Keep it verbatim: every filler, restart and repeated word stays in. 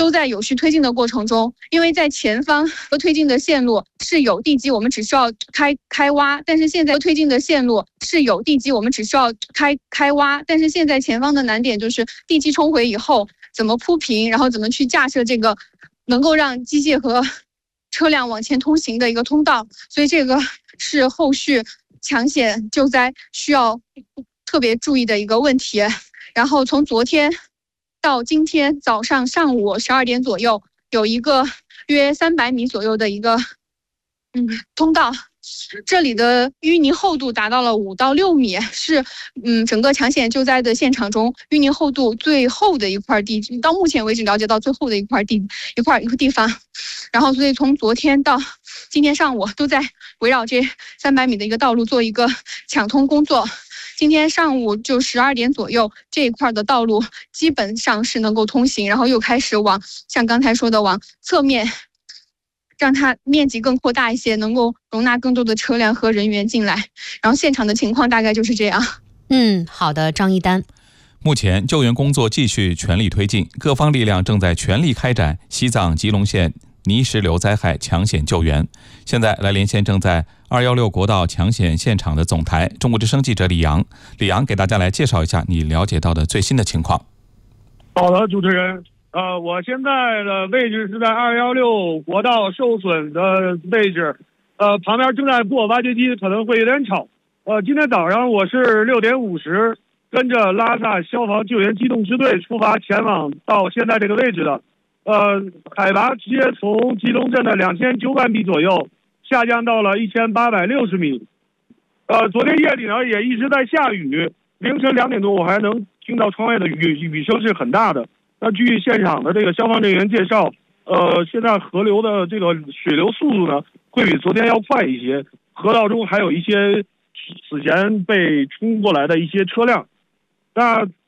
都在有序推进的过程中。因为在前方和推进的线路是有地基，我们只需要开开挖，但是现在推进的线路是有地基，我们只需要开开挖，但是现在前方的难点就是地基冲毁以后怎么铺平，然后怎么去架设这个能够让机械和车辆往前通行的一个通道，所以这个是后续抢险救灾需要特别注意的一个问题。然后从昨天到今天早上上午十二点左右，有一个约三百米左右的一个嗯通道，这里的淤泥厚度达到了五到六米，是嗯整个抢险救灾的现场中淤泥厚度最厚的一块地，到目前为止了解到最厚的一块地一块一个地方。然后所以从昨天到今天上午都在围绕这三百米的一个道路做一个抢通工作。今天上午就十二点左右，这一块的道路基本上是能够通行，然后又开始往像刚才说的往侧面，让它面积更扩大一些，能够容纳更多的车辆和人员进来。然后现场的情况大概就是这样。 嗯，好的，张一丹。 目前救援工作继续全力推进，各方力量正在全力开展西藏吉隆县泥石流灾害抢险救援。现在来连线正在二一六国道抢险现场的总台中国之声记者李阳。李阳给大家来介绍一下你了解到的最新的情况。 好的，主持人，呃，我现在的位置是在二一六国道受损的位置，呃，旁边正在过挖掘机，可能会有点吵。呃，今天早上我是六点五十跟着拉萨消防救援机动支队出发前往到现在这个位置的。呃，海拔直接从吉隆镇的两千九百米左右下降到了一千八百六十米。呃，昨天夜里呢也一直在下雨，凌晨两点多我还能听到窗外的雨雨声是很大的。那据现场的这个消防人员介绍，呃，现在河流的这个水流速度呢会比昨天要快一些，河道中还有一些此前被冲过来的一些车辆。那